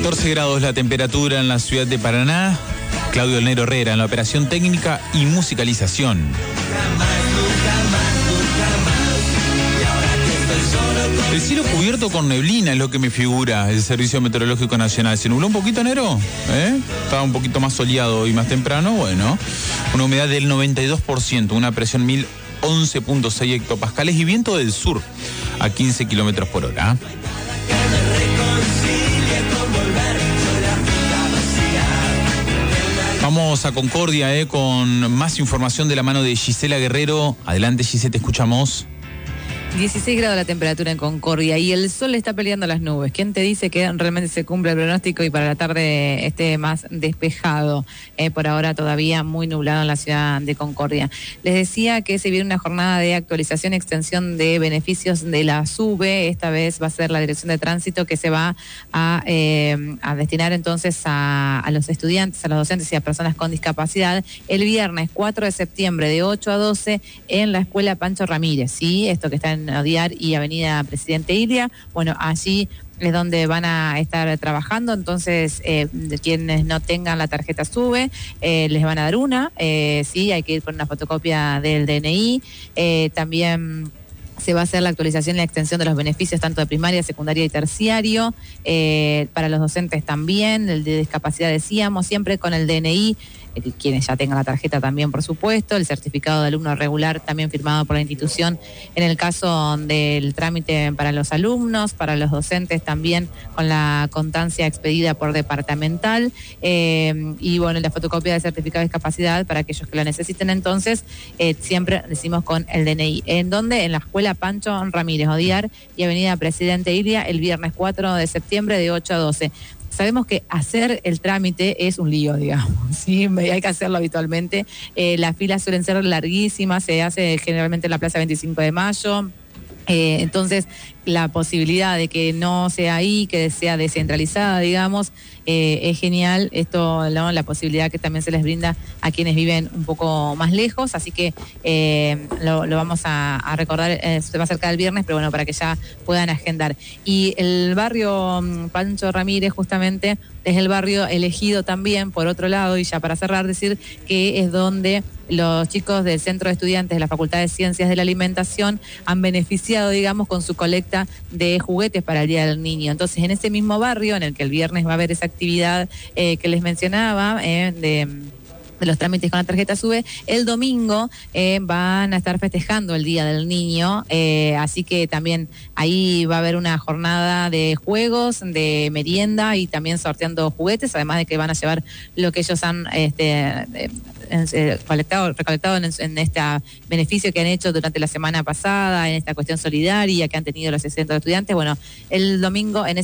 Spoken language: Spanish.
14 grados la temperatura en la ciudad de Paraná. Claudio El Nero Herrera en la operación técnica y musicalización. El cielo cubierto con neblina es lo que me figura el Servicio Meteorológico Nacional. ¿Se nubló un poquito, Nero? Estaba un poquito más soleado y más temprano. Bueno, una humedad del 92%, una presión 1011.6 hectopascales y viento del sur a 15 kilómetros por hora. Vamos a Concordia con más información de la mano de Gisela Guerrero. Adelante, Gisela, te escuchamos. 16 grados la temperatura en Concordia y el sol está peleando las nubes. ¿Quién te dice que realmente se cumple el pronóstico y para la tarde esté más despejado? Por ahora todavía muy nublado en la ciudad de Concordia. Les decía que se viene una jornada de actualización y extensión de beneficios de la SUBE. Esta vez va a ser la Dirección de Tránsito que se va a destinar entonces a los estudiantes, a los docentes y a personas con discapacidad el viernes 4 de septiembre de 8 a 12 en la Escuela Pancho Ramírez. ¿Sí? Esto que está en Odiar y Avenida Presidente Ilia. Bueno, allí es donde van a estar trabajando, entonces quienes no tengan la tarjeta SUBE les van a dar una, sí, hay que ir con una fotocopia del DNI, también se va a hacer la actualización y la extensión de los beneficios tanto de primaria, secundaria y terciario, para los docentes también, el de discapacidad decíamos, siempre con el DNI, quienes ya tengan la tarjeta también, por supuesto, el certificado de alumno regular también firmado por la institución en el caso del trámite para los alumnos, para los docentes también con la constancia expedida por departamental y bueno, la fotocopia del certificado de discapacidad para aquellos que la necesiten. Entonces, siempre decimos con el DNI. ¿En dónde? En la Escuela Pancho Ramírez, Odiar y Avenida Presidente Ilia, el viernes 4 de septiembre de 8 a 12. Sabemos que hacer el trámite es un lío, digamos, ¿sí? Hay que hacerlo habitualmente. Las filas suelen ser larguísimas, se hace generalmente en la Plaza 25 de Mayo. Entonces, la posibilidad de que no sea ahí, que sea descentralizada, digamos, es genial. Esto, ¿no? La posibilidad que también se les brinda a quienes viven un poco más lejos, así que lo vamos a recordar, se va a acercar el viernes, pero bueno, para que ya puedan agendar. Y el barrio Pancho Ramírez justamente es el barrio elegido también, por otro lado, y ya para cerrar, decir que es donde los chicos del Centro de Estudiantes de la Facultad de Ciencias de la Alimentación han beneficiado, digamos, con su colecta de juguetes para el Día del Niño. Entonces, en ese mismo barrio, en el que el viernes va a haber esa actividad que les mencionaba, de los trámites con la tarjeta SUBE, el domingo van a estar festejando el Día del Niño, así que también ahí va a haber una jornada de juegos, de merienda y también sorteando juguetes, además de que van a llevar lo que ellos han recolectado en este beneficio que han hecho durante la semana pasada, en esta cuestión solidaria que han tenido los 600 estudiantes. Bueno, el domingo en ese